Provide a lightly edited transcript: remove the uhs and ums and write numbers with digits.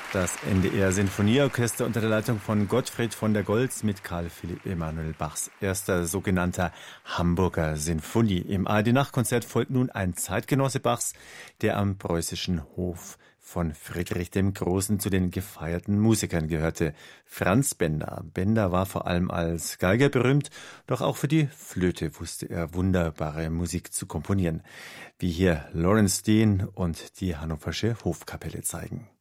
Das NDR-Sinfonieorchester unter der Leitung von Gottfried von der Goltz mit Karl Philipp Emanuel Bachs erster sogenannter Hamburger Sinfonie. Im ARD-Nachtkonzert folgt nun ein Zeitgenosse Bachs, der am preußischen Hof von Friedrich dem Großen zu den gefeierten Musikern gehörte. Franz Benda. Benda war vor allem als Geiger berühmt, doch auch für die Flöte wusste er wunderbare Musik zu komponieren, wie hier Lawrence Dean und die Hannoversche Hofkapelle zeigen.